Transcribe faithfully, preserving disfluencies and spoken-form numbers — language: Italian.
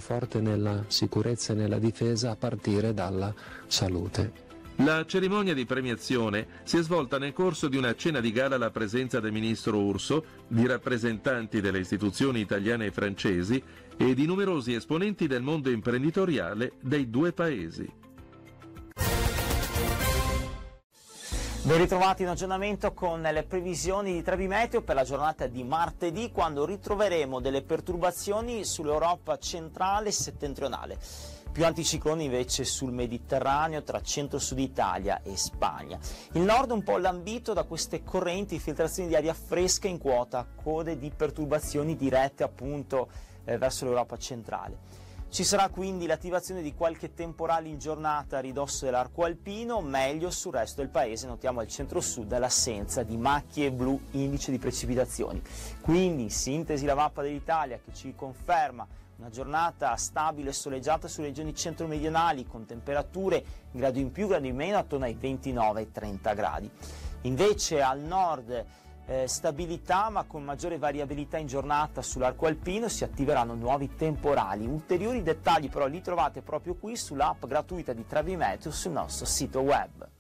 forte nella sicurezza e nella difesa a partire dalla salute. La cerimonia di premiazione si è svolta nel corso di una cena di gala alla presenza del ministro Urso, di rappresentanti delle istituzioni italiane e francesi e di numerosi esponenti del mondo imprenditoriale dei due paesi. Ben ritrovati in aggiornamento con le previsioni di Trebi Meteo per la giornata di martedì, quando ritroveremo delle perturbazioni sull'Europa centrale e settentrionale. Più anticicloni invece sul Mediterraneo tra centro-sud Italia e Spagna. Il nord un po' lambito da queste correnti infiltrazioni di aria fresca in quota, code di perturbazioni dirette appunto eh, verso l'Europa centrale. Ci sarà quindi l'attivazione di qualche temporale in giornata a ridosso dell'arco alpino, meglio sul resto del paese, notiamo al centro-sud l'assenza di macchie blu, indice di precipitazioni. Quindi, in sintesi, la mappa dell'Italia che ci conferma una giornata stabile e soleggiata sulle regioni centro-meridionali, con temperature in grado in più, grado in meno, attorno ai ventinove ai trenta gradi. Invece al nord eh, stabilità, ma con maggiore variabilità in giornata sull'arco alpino, si attiveranno nuovi temporali. Ulteriori dettagli però li trovate proprio qui sull'app gratuita di Trebi Meteo sul nostro sito web.